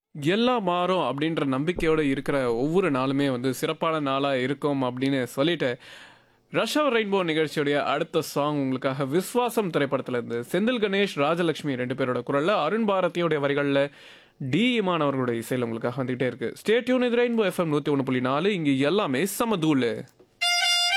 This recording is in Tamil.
எல்லாம் மாறும் அப்படின்ற நம்பிக்கையோட இருக்கிற ஒவ்வொரு நாளுமே வந்து சிறப்பான நாளா இருக்கும் அப்படின்னு சொல்லிட்டு ரஷ்யா ரெயின்போ நிகழ்ச்சியுடைய அடுத்த சாங் உங்களுக்காக விஸ்வாசம் திரைப்படத்துல இருந்து செந்தில் கணேஷ் ராஜலட்சுமி ரெண்டு பேரோட குரல்ல அருண் பாரதியோடைய வரிகள்ல டி இமான் அவர்களுடைய இசையில் உங்களுக்காக வந்துகிட்டே இருக்கு. Stay tune. இது ரெயின்போ எஃப்எம் 101.4. இங்க எல்லாமே சமதூளு.